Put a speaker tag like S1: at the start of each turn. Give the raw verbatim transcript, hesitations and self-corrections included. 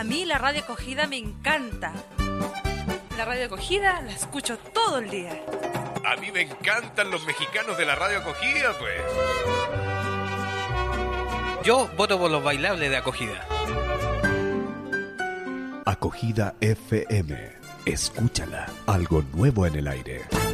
S1: A mí la radio acogida me encanta. La radio acogida la escucho todo el día.
S2: A mí me encantan los mexicanos de la radio acogida, pues.
S3: Yo voto por los bailables de acogida.
S4: Acogida F M. Escúchala. Algo nuevo en el aire.